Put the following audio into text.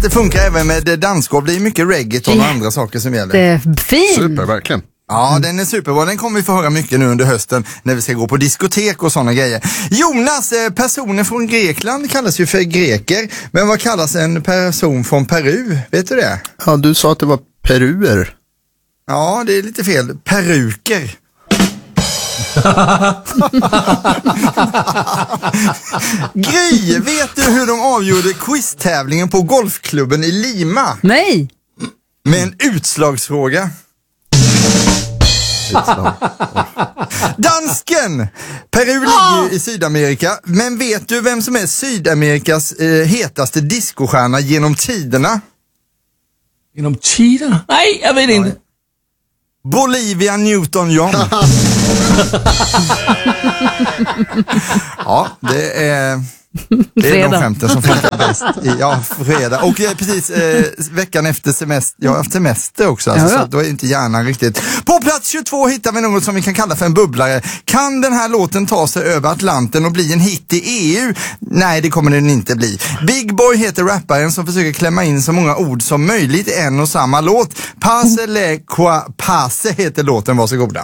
det funkar även med dansgolv. Det är mycket reggaeton och andra saker som gäller. Det är fint. Super, verkligen. Ja, den är superbra. Den kommer vi få höra mycket nu under hösten när vi ska gå på diskotek och sådana grejer. Jonas, personer från Grekland kallas ju för greker. Men vad kallas en person från Peru? Vet du det? Ja, du sa att det var peruer. Ja, det är lite fel. Peruker. Gry, vet du hur de avgjorde quiztävlingen på golfklubben i Lima? Nej. Med en utslagsfråga. Dansken! Peru ligger ju i Sydamerika. Men vet du vem som är Sydamerikas hetaste discostjärna genom tiderna? Genom tiderna? Nej, jag vet inte. Bolivia Newton-John. Ja, det är de skämten som funkar bäst. Ja, fredag. Och precis veckan efter semester. Jag har haft semester också, alltså, så då är inte hjärnan riktigt. På plats 22 hittar vi något som vi kan kalla för en bubblare. Kan den här låten ta sig över Atlanten och bli en hit i EU? Nej, det kommer den inte bli. Big Boy heter rapparen som försöker klämma in så många ord som möjligt i en och samma låt. Passe le qua passe heter låten, varsågoda.